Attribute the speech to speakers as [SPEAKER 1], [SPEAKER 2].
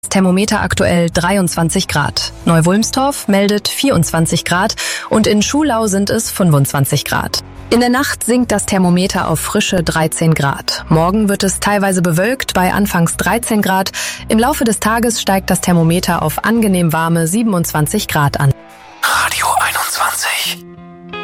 [SPEAKER 1] Thermometer aktuell 23 Grad. Neu-Wulmstorf meldet 24 Grad und in Schulau sind es 25 Grad. In der Nacht sinkt das Thermometer auf frische 13 Grad. Morgen wird es teilweise bewölkt bei anfangs 13 Grad. Im Laufe des Tages steigt das Thermometer auf angenehm warme 27 Grad an.
[SPEAKER 2] Radio 21.